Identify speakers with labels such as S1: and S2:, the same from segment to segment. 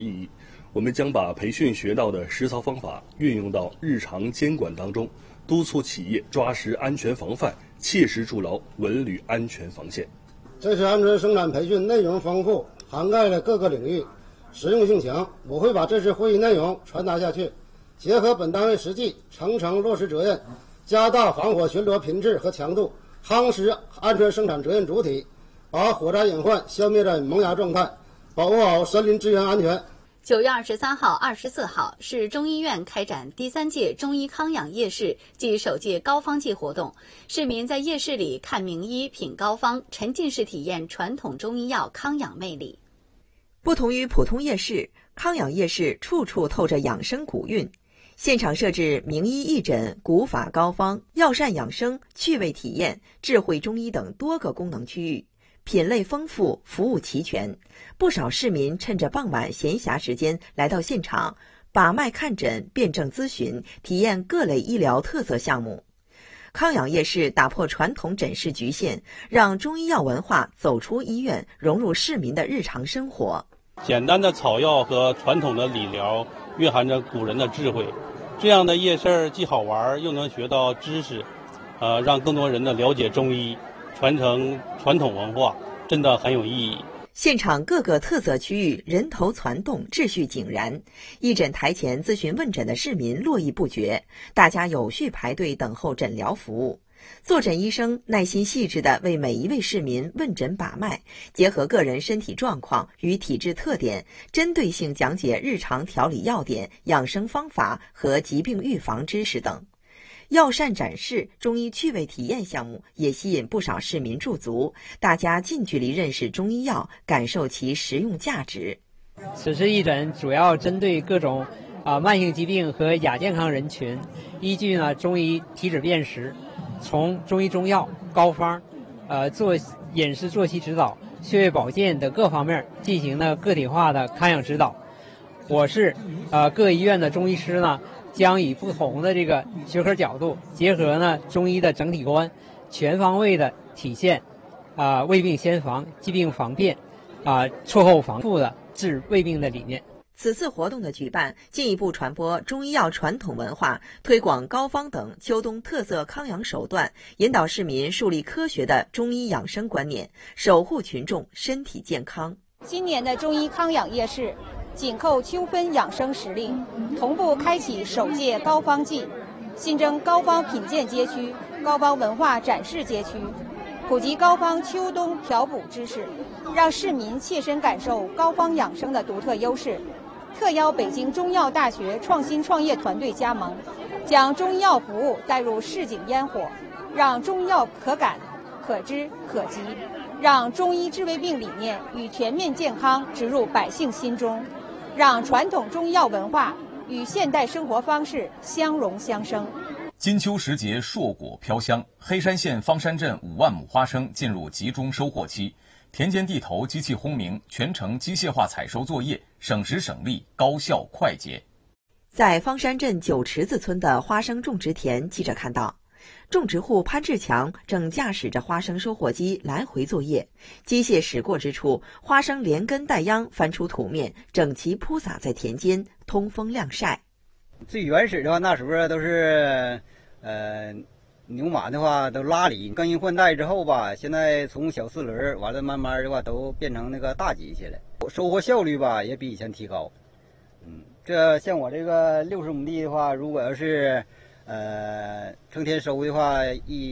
S1: 意义。我们将把培训学到的实操方法运用到日常监管当中，督促企业抓实安全防范，切实筑牢文旅安全防线。
S2: 这次安全生产培训内容丰富，涵盖了各个领域，实用性强。我会把这次会议内容传达下去，结合本单位实际，层层落实责任，加大防火巡逻频次和强度，夯实安全生产责任主体，把火灾隐患消灭在萌芽状态，保护好森林资源安全。
S3: 9月23号、24号是中医院开展第3届中医康养夜市暨首届膏方季活动，市民在夜市里看名医、品膏方，沉浸式体验传统中医药康养魅力。
S4: 不同于普通夜市，康养夜市处处透着养生古韵。现场设置名医义诊、古法膏方、药膳养生、趣味体验、智慧中医等多个功能区域，品类丰富，服务齐全。不少市民趁着傍晚闲暇时间来到现场，把脉看诊、辩证咨询，体验各类医疗特色项目。康养夜市打破传统诊室局限，让中医药文化走出医院，融入市民的日常生活。
S5: 简单的草药和传统的理疗蕴含着古人的智慧，这样的夜市既好玩又能学到知识，让更多人的了解中医，传承传统文化，真的很有意义。
S4: 现场各个特色区域人头攒动，秩序井然，义诊台前咨询问诊的市民络绎不绝，大家有序排队等候诊疗服务。坐诊医生耐心细致地为每一位市民问诊把脉，结合个人身体状况与体质特点，针对性讲解日常调理要点、养生方法和疾病预防知识等。药膳展示、中医趣味体验项目也吸引不少市民驻足，大家近距离认识中医药，感受其实用价值。
S6: 此次义诊主要针对各种慢性疾病和亚健康人群，依据中医体质辨识，从中医中药、膏方、做饮食作息指导、穴位保健等各方面进行了个体化的康养指导。我市各医院的中医师呢，将以不同的这个学科角度，结合中医的整体观，全方位的体现未病先防、疾病防变、术后防复的治未病的理念。
S4: 此次活动的举办，进一步传播中医药传统文化，推广膏方等秋冬特色康养手段，引导市民树立科学的中医养生观念，守护群众身体健康。
S7: 今年的中医康养夜市紧扣秋分养生时令，同步开启首届膏方季，新增膏方品鉴街区、膏方文化展示街区，普及膏方秋冬调补知识，让市民切身感受膏方养生的独特优势。特邀北京中药大学创新创业团队加盟，将中医药服务带入市井烟火，让中医药可感、可知、可及，让中医治未病理念与全面健康植入百姓心中，让传统中医药文化与现代生活方式相融相生。
S8: 金秋时节，硕果飘香，黑山县方山镇5万亩花生进入集中收获期。田间地头机器轰鸣，全程机械化采收作业，省时省力，高效快捷。
S4: 在方山镇九池子村的花生种植田，记者看到，种植户潘志强正驾驶着花生收获机来回作业。机械驶过之处，花生连根带秧翻出土面，整齐铺撒在田间，通风晾晒。
S9: 最原始的话，那时候都是牛马的话都拉犁，更新换代之后吧，现在从小4轮完了，慢慢的话都变成那个大机器了，收获效率吧也比以前提高。这像我这个60亩地的话，如果要是成天收的话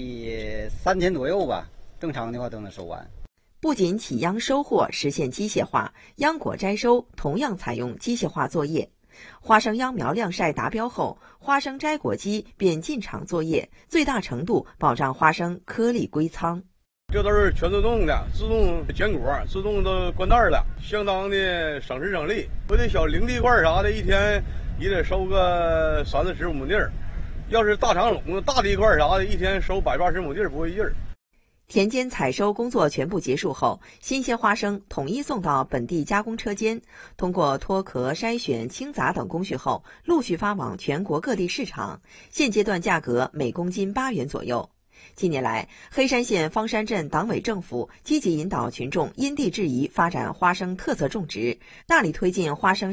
S9: ，3天左右吧，正常的话都能收完。
S4: 不仅起秧收获实现机械化，秧果摘收同样采用机械化作业。花生秧苗晾晒达标后，花生摘果机便进场作业，最大程度保障花生颗粒归仓。
S10: 这都是全自动的，自动拣果，自动的灌袋了，相当的省时省力。我这小零地罐啥的，一天也得收个30-15亩地儿，要是大长垄、大地罐啥的，一天收180亩地儿不费劲儿。
S4: 田间采收工作全部结束后，新鲜花生统一送到本地加工车间，通过脱壳、筛选、清杂等工序后，陆续发往全国各地市场。现阶段价格每公斤8元左右。近年来，黑山县方山镇党委政府积极引导群众因地制宜发展花生特色种植，大力推进花生